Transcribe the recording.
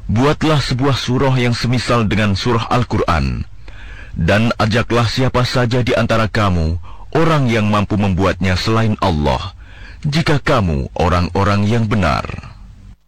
Buatlah sebuah surah yang semisal dengan surah Al-Quran, dan ajaklah siapa saja di antara kamu orang yang mampu membuatnya selain Allah, jika kamu orang-orang yang benar.